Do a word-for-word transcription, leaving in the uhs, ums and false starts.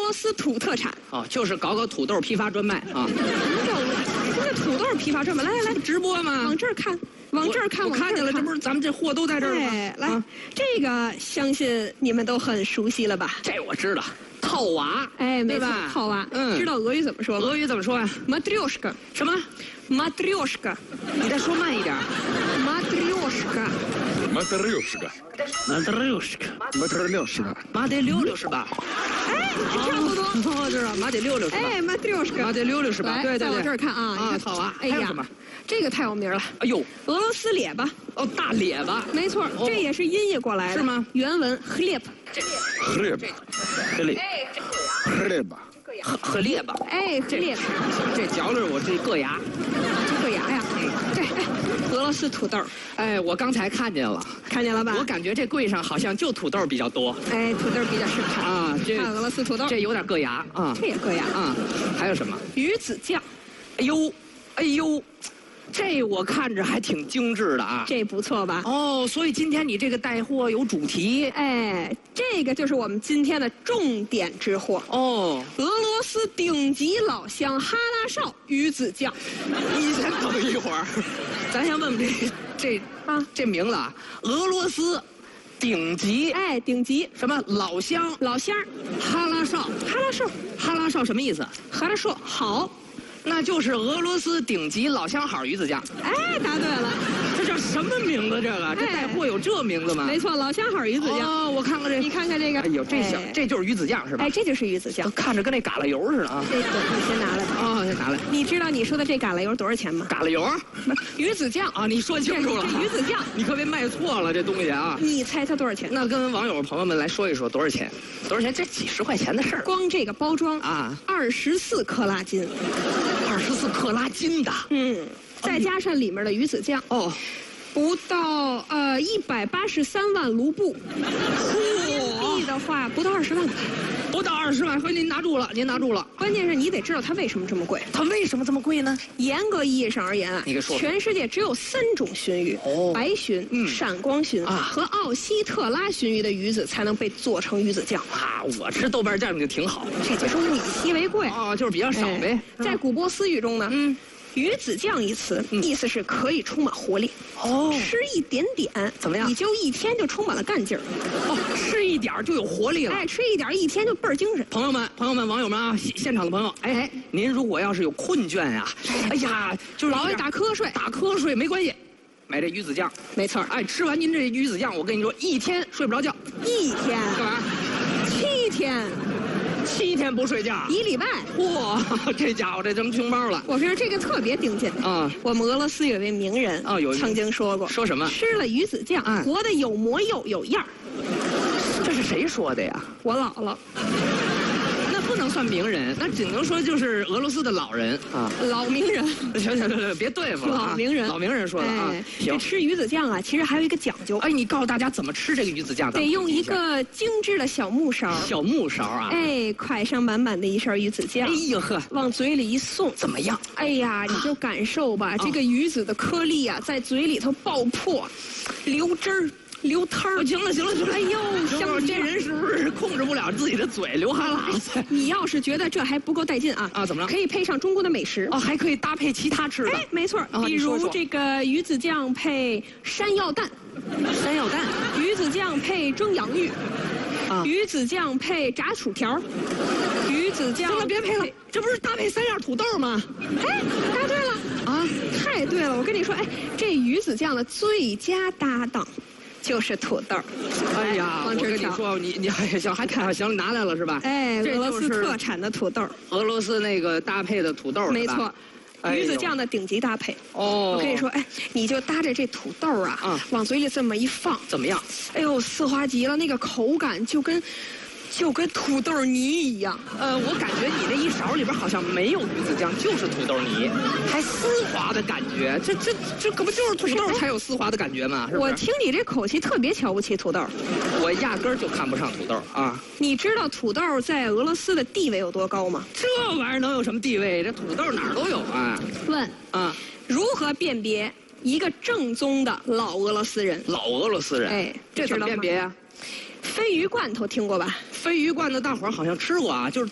罗斯土特产。 哦，就是搞搞土豆批发专卖啊。 什么叫什么叫土豆批发专卖？来来来， 直播吗？ 往这儿看，往这儿看， 我看见了，这不是咱们这货都在这儿吗？ 哎，来， 啊、 这个相信你们都很熟悉了吧？ 这我知道，套娃， 哎，没错， 吧？ 套娃。 嗯， 知道俄语怎么说吗？ 俄语怎么说呀 ？Matryoshka。 什么 ？Matryoshka。 你再说慢一点。 Matryoshka。 Matryoshka。 Matryoshka。 Matryoshka。 马得溜溜是吧？ 哎，差不多。 我知道，马得溜溜是吧？ 哎 ，Matryoshka。 马得溜溜是吧？对对对。 在我这儿看啊， 啊，套娃。 哎呀，这个太有名了。 哎呦， 俄罗斯列巴。 哦，大列巴。 没错，这也是音译过来的。 是吗？ 原文 хлеб。 Хлеб。 Хлеб。 Хлеб。 和和列巴。 哎，这列巴。 这嚼着我这硌牙。 硌牙呀。这哎，俄罗斯土豆。 哎，我刚才看见了， 看见了吧？ 我感觉这柜上好像就土豆比较多。 哎，土豆比较盛产啊，这看俄罗斯土豆， 这有点硌牙啊。 这也硌牙啊。还有什么？ 鱼子酱。 哎呦，哎呦。这我看着还挺精致的啊， 这不错吧？ 哦，所以今天你这个带货有主题， 哎，这个就是我们今天的重点之货哦。 俄罗斯顶级老乡哈拉少鱼子酱。 你先等一会儿，咱先问问这这啊这名字啊，俄罗斯顶级哎顶级什么老乡老乡哈拉少哈拉少哈拉少什么意思？ 哈拉少好。 那就是俄罗斯顶级老乡好鱼子酱。 哎，答对了， 这叫什么名字？这个这带货有这名字吗？ 没错，老乡好鱼子酱。 哦，我看看这， 你看看这个。 哎呦，这小这就是鱼子酱是吧？ 哎，这就是鱼子酱， 看着跟那嘎啦油似的啊。 这等你先拿来吧。 哦，先拿来。 你知道你说的这嘎啦油多少钱吗？ 嘎啦油， 鱼子酱啊，你说清楚了。 这鱼子酱， 你可别卖错了这东西啊。 你猜它多少钱？ 那跟网友朋友们来说一说多少钱？多少钱？这几十块钱的事儿。 光这个包装啊， 二十四克拉斤。 二十四克拉斤的， 嗯，再加上里面的鱼子酱， 哦， 不到呃一百八十三万卢布，人民币的话不到二十万吧， 不到二十万，回您拿住了，您拿住了。 关键是你得知道它为什么这么贵。 它为什么这么贵呢？ 严格意义上而言啊， 你给说说， 全世界只有三种鲟鱼， 哦， 白鲟、 嗯、 闪光鲟啊和奥希特拉鲟鱼的鱼子才能被做成鱼子酱啊。我吃豆瓣酱就挺好， 这就是物以稀为贵哦，就是比较少呗。 哎、在古波斯语中呢， 嗯。 鱼子酱一词，嗯、意思是可以充满活力。 哦， 吃一点点怎么样？ 你就一天就充满了干劲儿。 哦，吃一点就有活力了。 哎，吃一点一天就倍儿精神。 朋友们，朋友们，网友们啊，现场的朋友，哎哎，您如果要是有困倦呀、啊，哎呀，就是老爱打瞌睡， 打瞌睡没关系，买这鱼子酱， 没错。 哎，吃完您这鱼子酱，我跟你说，一天睡不着觉。 一天干嘛？ 七天。 七天不睡觉， 一礼拜， 哇，这家伙这成穷包了。 我觉得这个特别顶劲啊！ 我们俄罗斯有位名人啊，有曾经说过， 说什么？ 吃了鱼子酱， 啊、 活得有模又有样。 这是谁说的呀？ 我姥姥。 那不能算名人，那只能说就是俄罗斯的老人啊， 老名人。 行行行行，别对付了、啊。 老名人， 老名人说的啊。 哎、这吃鱼子酱啊，其实还有一个讲究。 哎，你告诉大家怎么吃这个鱼子酱？ 得用一个精致的小木勺。 小木勺啊。 哎，蒯上满满的一勺鱼子酱。 哎呀呵， 往嘴里一送， 怎么样？ 哎呀，你就感受吧， 啊、 这个鱼子的颗粒啊，在嘴里头爆破，流汁儿。流汤儿， 行了行了行了， 哎呦， 香这人是不是控制不了自己的嘴流哈喇子？ 你要是觉得这还不够带劲啊啊，怎么了？ 可以配上中国的美食哦，还可以搭配其他吃的。 哎，没错， 哦、 比如这个鱼子酱配山药蛋， 山药蛋， 鱼子酱配蒸洋芋，啊，鱼子酱配炸薯条，鱼子酱。 行了，别配了，这不是搭配三样土豆吗？ 哎，答对了啊，太对了！我跟你说，哎，这鱼子酱的最佳搭档。就是土豆， 哎呀，我跟你说，你你还行，还看行，拿来了是吧？ 哎，俄罗斯特产的土豆， 俄罗斯那个搭配的土豆， 没错，鱼子酱的顶级搭配。哦，我跟你说，哎，你就搭着这土豆啊，嗯、往嘴里这么一放， 怎么样？ 哎呦，丝滑极了，那个口感就跟。就跟土豆泥一样， 呃，我感觉你这一勺里边好像没有鱼子酱，就是土豆泥，还丝滑的感觉。这这这可不就是土豆才有丝滑的感觉吗？是不是？ 我听你这口气特别瞧不起土豆， 我压根儿就看不上土豆啊。 你知道土豆在俄罗斯的地位有多高吗？ 这玩意儿能有什么地位？这土豆哪儿都有啊。 问啊， 如何辨别一个正宗的老俄罗斯人？ 老俄罗斯人， 哎， 这怎么辨别呀？ 鲱鱼罐头听过吧？ 鲱鱼罐头大伙儿好像吃过啊，就是